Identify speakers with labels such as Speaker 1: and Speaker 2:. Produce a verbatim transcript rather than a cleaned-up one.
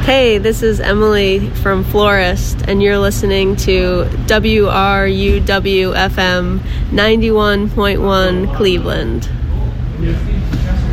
Speaker 1: Hey, this is Emily from Florist, and you're listening to W R U W F M ninety-one point one Cleveland.